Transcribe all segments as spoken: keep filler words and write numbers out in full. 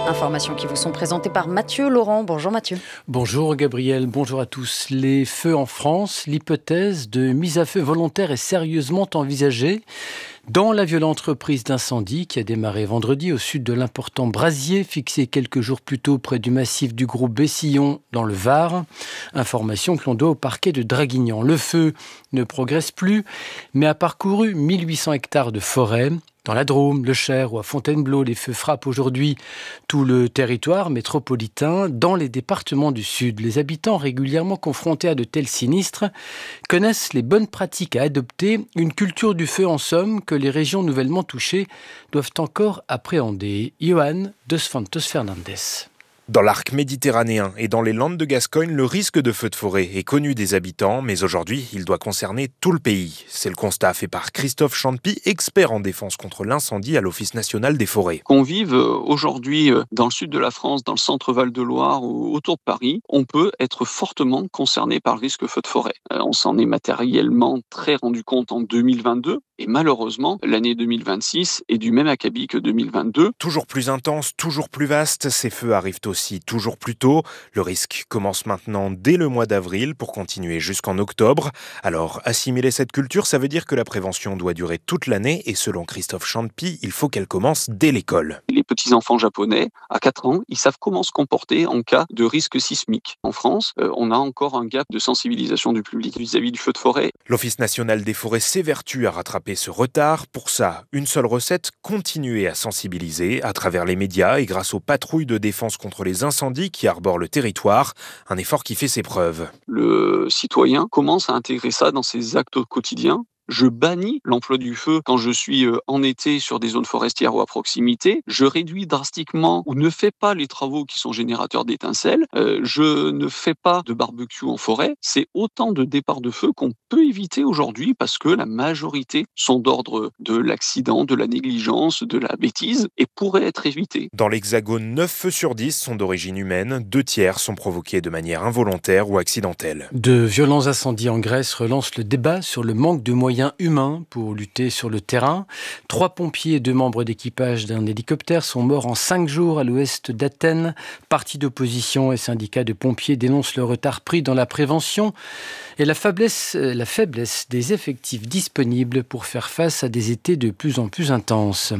Informations qui vous sont présentées par Mathieu Laurent. Bonjour Mathieu. Bonjour Gabriel, bonjour à tous. Les feux en France, l'hypothèse de mise à feu volontaire est sérieusement envisagée. Dans la violente reprise d'incendie qui a démarré vendredi au sud de l'important brasier fixé quelques jours plus tôt près du massif du Gros Bessillon dans le Var. Information que l'on doit au parquet de Draguignan. Le feu ne progresse plus mais a parcouru mille huit cents hectares de forêt. Dans la Drôme, le Cher ou à Fontainebleau, les feux frappent aujourd'hui tout le territoire métropolitain. Dans les départements du Sud, les habitants régulièrement confrontés à de tels sinistres connaissent les bonnes pratiques à adopter, une culture du feu en somme que les régions nouvellement touchées doivent encore appréhender. Johan Dos Santos Fernandes. Dans l'arc méditerranéen et dans les Landes de Gascogne, le risque de feu de forêt est connu des habitants, mais aujourd'hui, il doit concerner tout le pays. C'est le constat fait par Christophe Champy, expert en défense contre l'incendie à l'Office national des forêts. Qu'on vive aujourd'hui dans le sud de la France, dans le centre Val-de-Loire ou autour de Paris, on peut être fortement concerné par le risque feu de forêt. On s'en est matériellement très rendu compte en deux mille vingt-deux et malheureusement, l'année deux mille vingt-six est du même acabit que deux mille vingt-deux. Toujours plus intense, toujours plus vaste, ces feux arrivent aussi toujours plus tôt. Le risque commence maintenant dès le mois d'avril pour continuer jusqu'en octobre. Alors, assimiler cette culture, ça veut dire que la prévention doit durer toute l'année et selon Christophe Champy, il faut qu'elle commence dès l'école. Les petits-enfants japonais, à quatre ans, ils savent comment se comporter en cas de risque sismique. En France, euh, on a encore un gap de sensibilisation du public vis-à-vis du feu de forêt. L'Office national des forêts s'évertue à rattraper ce retard. Pour ça, une seule recette, continuer à sensibiliser à travers les médias et grâce aux patrouilles de défense contre les incendies qui arborent le territoire, un effort qui fait ses preuves. Le citoyen commence à intégrer ça dans ses actes quotidiens. Je bannis l'emploi du feu quand je suis en été sur des zones forestières ou à proximité. Je réduis drastiquement ou ne fais pas les travaux qui sont générateurs d'étincelles. Euh, je ne fais pas de barbecue en forêt. C'est autant de départs de feu qu'on peut éviter aujourd'hui parce que la majorité sont d'ordre de l'accident, de la négligence, de la bêtise et pourraient être évités. Dans l'Hexagone, neuf feux sur dix sont d'origine humaine. Deux tiers sont provoqués de manière involontaire ou accidentelle. De violents incendies en Grèce relancent le débat sur le manque de moyens humains pour lutter sur le terrain. Trois pompiers et deux membres d'équipage d'un hélicoptère sont morts en cinq jours à l'ouest d'Athènes. Partis d'opposition et syndicats de pompiers dénoncent le retard pris dans la prévention et la faiblesse, la faiblesse des effectifs disponibles pour faire face à des étés de plus en plus intenses.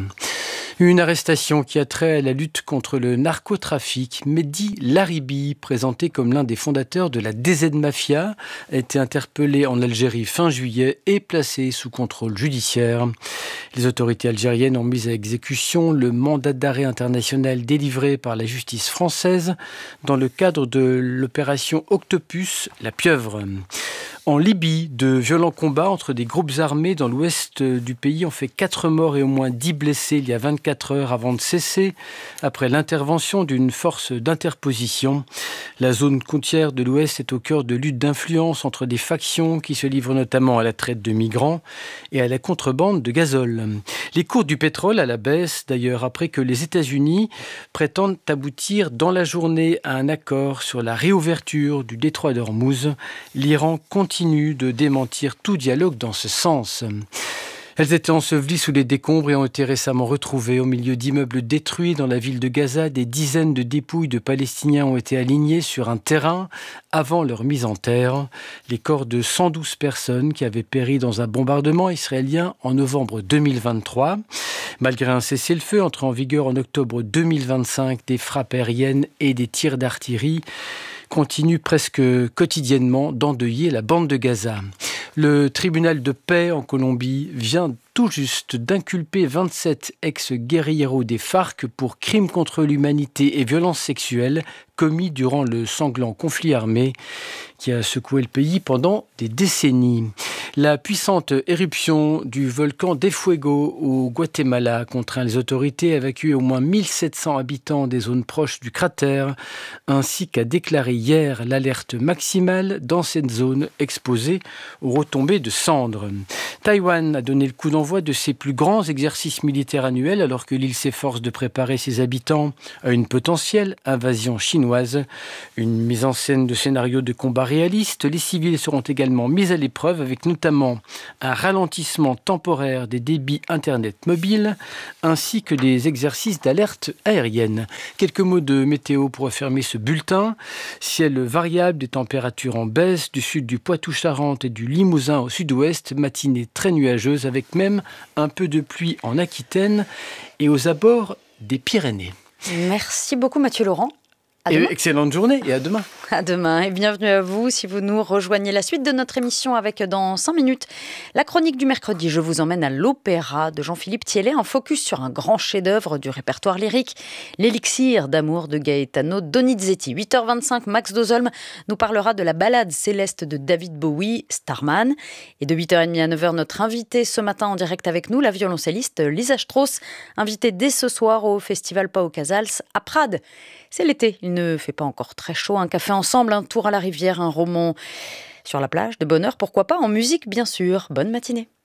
Une arrestation qui a trait à la lutte contre le narcotrafic. Mehdi Laribi, présenté comme l'un des fondateurs de la D Z Mafia, a été interpellé en Algérie fin juillet et placé sous contrôle judiciaire. Les autorités algériennes ont mis à exécution le mandat d'arrêt international délivré par la justice française dans le cadre de l'opération Octopus, la pieuvre. En Libye, de violents combats entre des groupes armés dans l'ouest du pays ont fait quatre morts et au moins dix blessés il y a vingt-quatre heures avant de cesser, après l'intervention d'une force d'interposition. La zone côtière de l'ouest est au cœur de luttes d'influence entre des factions qui se livrent notamment à la traite de migrants et à la contrebande de gazole. Les cours du pétrole à la baisse, d'ailleurs, après que les États-Unis prétendent aboutir dans la journée à un accord sur la réouverture du détroit d'Ormuz. L'Iran continue de démentir tout dialogue dans ce sens. Elles étaient ensevelies sous les décombres et ont été récemment retrouvées au milieu d'immeubles détruits dans la ville de Gaza. Des dizaines de dépouilles de Palestiniens ont été alignées sur un terrain avant leur mise en terre. Les corps de cent douze personnes qui avaient péri dans un bombardement israélien en novembre deux mille vingt-trois. Malgré un cessez-le-feu entré en vigueur en octobre deux mille vingt-cinq, des frappes aériennes et des tirs d'artillerie continue presque quotidiennement d'endeuiller la bande de Gaza. Le tribunal de paix en Colombie vient tout juste d'inculper vingt-sept ex-guérilleros des FARC pour crimes contre l'humanité et violences sexuelles commis durant le sanglant conflit armé qui a secoué le pays pendant des décennies. La puissante éruption du volcan de Fuego au Guatemala contraint les autorités à évacuer au moins mille sept cents habitants des zones proches du cratère, ainsi qu'à déclarer hier l'alerte maximale dans cette zone exposée aux retombées de cendres. Taïwan a donné le coup d'envoi de ses plus grands exercices militaires annuels alors que l'île s'efforce de préparer ses habitants à une potentielle invasion chinoise. danoise. Une mise en scène de scénarios de combat réalistes. Les civils seront également mis à l'épreuve avec notamment un ralentissement temporaire des débits Internet mobiles ainsi que des exercices d'alerte aérienne. Quelques mots de météo pour refermer ce bulletin. Ciel variable, des températures en baisse du sud du Poitou-Charentes et du Limousin au sud-ouest. Matinée très nuageuse avec même un peu de pluie en Aquitaine et aux abords des Pyrénées. Merci beaucoup Mathieu Laurent. À demain. Et excellente journée et à demain. À demain et bienvenue à vous si vous nous rejoignez. La suite de notre émission avec dans cinq minutes la chronique du mercredi. Je vous emmène à l'opéra de Jean-Philippe Thiellet, un focus sur un grand chef-d'œuvre du répertoire lyrique, l'élixir d'amour de Gaetano Donizetti. huit heures vingt-cinq, Max Dozolm nous parlera de la ballade céleste de David Bowie, Starman. Et de huit heures trente à neuf heures, notre invitée ce matin en direct avec nous, la violoncelliste Lisa Strauss, invitée dès ce soir au festival Pau Casals à Prades. C'est l'été, il ne fait pas encore très chaud. Un café ensemble, un tour à la rivière, un roman sur la plage, de bonne heure, pourquoi pas, en musique bien sûr. Bonne matinée.